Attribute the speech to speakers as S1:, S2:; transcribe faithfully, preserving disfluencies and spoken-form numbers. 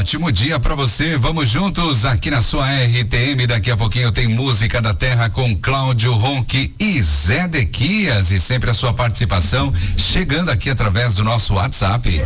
S1: ótimo dia pra você. Vamos juntos aqui na sua R T M. Daqui a pouquinho tem música da terra com Cláudio Ronque e Zé Dequias, e sempre a sua participação chegando aqui através do nosso WhatsApp.